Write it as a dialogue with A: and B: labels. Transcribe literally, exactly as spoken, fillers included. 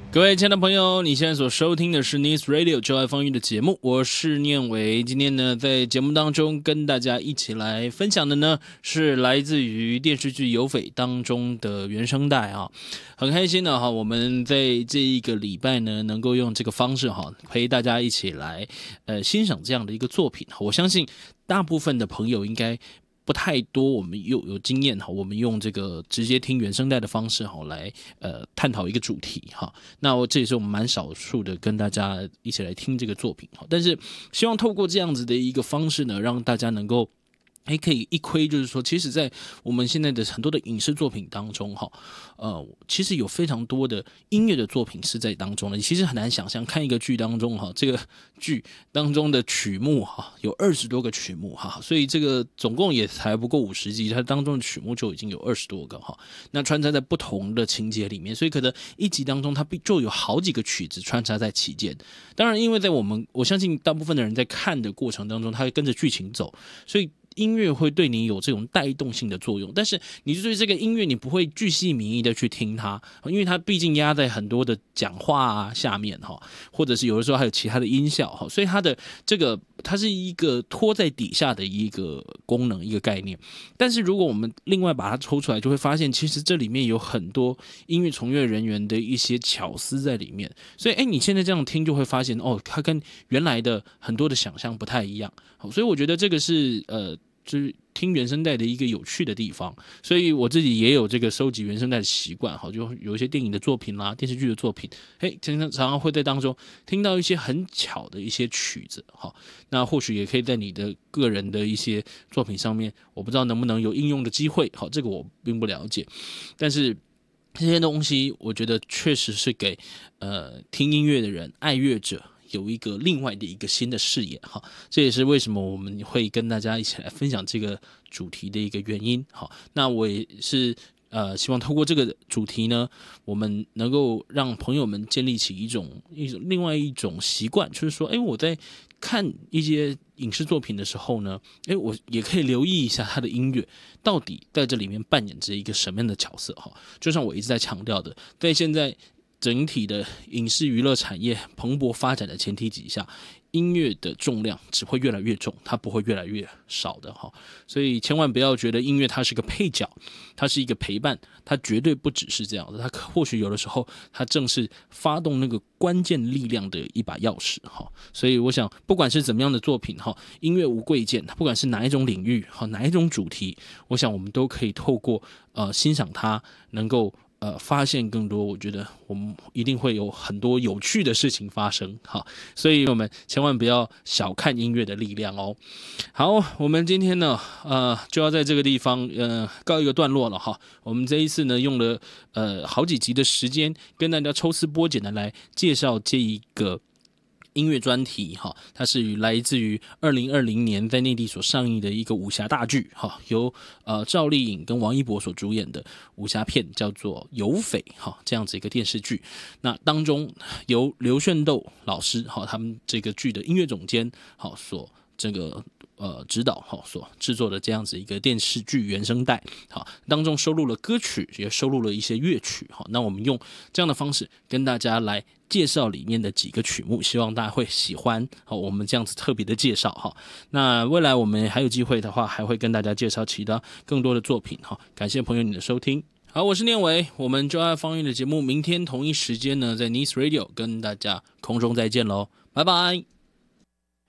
A: 各位亲爱的朋友，你现在所收听的是 Nice Radio 就爱风云的节目，我是念伟。今天呢，在节目当中跟大家一起来分享的呢，是来自于电视剧《有匪》当中的原声带啊，很开心的哈，我们在这一个礼拜呢，能够用这个方式哈，陪大家一起来呃欣赏这样的一个作品。我相信大部分的朋友应该不太多，我们有有经验哈，我们用这个直接听原声带的方式哈来呃探讨一个主题哈。那我这也是我们蛮少数的跟大家一起来听这个作品哈，但是希望透过这样子的一个方式呢，让大家能够还可以一窥，就是说，其实，在我们现在的很多的影视作品当中，哈，呃，其实有非常多的音乐的作品是在当中的。你其实很难想象，看一个剧当中，哈，这个剧当中的曲目，哈，有二十多个曲目，哈，所以这个总共也才不过五十集，它当中的曲目就已经有二十多个，哈，那穿插在不同的情节里面，所以可能一集当中它就有好几个曲子穿插在其间。当然，因为在我们我相信大部分的人在看的过程当中，他会跟着剧情走，所以音乐会对你有这种带动性的作用，但是你对这个音乐你不会巨细靡遗的去听它，因为它毕竟压在很多的讲话啊下面哈，或者是有的时候还有其他的音效哈，所以它的这个它是一个拖在底下的一个功能一个概念。但是如果我们另外把它抽出来，就会发现其实这里面有很多音乐从业人员的一些巧思在里面，所以哎，你现在这样听就会发现哦，它跟原来的很多的想象不太一样，所以我觉得这个是呃。就是听原声带的一个有趣的地方，所以我自己也有这个收集原声带的习惯，哈，就有一些电影的作品啦、电视剧的作品，嘿，常常常常会在当中听到一些很巧的一些曲子，哈，那或许也可以在你的个人的一些作品上面，我不知道能不能有应用的机会，好，这个我并不了解，但是这些东西，我觉得确实是给呃听音乐的人、爱乐者。有一个另外的一个新的视野哈，这也是为什么我们会跟大家一起来分享这个主题的一个原因。好，那我也是呃希望透过这个主题呢，我们能够让朋友们建立起一种一种另外一种习惯，就是说，哎，我在看一些影视作品的时候呢，哎，我也可以留意一下他的音乐到底在这里面扮演着一个什么样的角色哈。就像我一直在强调的，在现在整体的影视娱乐产业蓬勃发展的前提底下，音乐的重量只会越来越重，它不会越来越少的哈。所以千万不要觉得音乐它是个配角，它是一个陪伴，它绝对不只是这样的。它或许有的时候，它正是发动那个关键力量的一把钥匙哈。所以我想，不管是怎么样的作品哈，音乐无贵贱，不管是哪一种领域哈，哪一种主题，我想我们都可以透过呃欣赏它，能够。呃，发现更多，我觉得我们一定会有很多有趣的事情发生，哈，所以我们千万不要小看音乐的力量哦。好，我们今天呢，呃，就要在这个地方，呃，告一个段落了哈。我们这一次呢，用了呃好几集的时间，跟大家抽丝剥茧的来介绍这一个。音乐专题哈，它是来自于二零二零年在内地所上映的一个武侠大剧哈，由呃赵丽颖跟王一博所主演的武侠片，叫做《有匪》哈，这样子一个电视剧。那当中由刘炫斗老师哈，他们这个剧的音乐总监好所这个。呃，指导哈所制作的这样子一个电视剧原声带，好，当中收录了歌曲，也收录了一些乐曲，好，那我们用这样的方式跟大家来介绍里面的几个曲目，希望大家会喜欢，好，我们这样子特别的介绍哈。那未来我们还有机会的话，还会跟大家介绍其他更多的作品哈。感谢朋友你的收听，好，我是念伟，我们就爱方言的节目，明天同一时间呢，在 Nice Radio 跟大家空中再见喽，拜拜。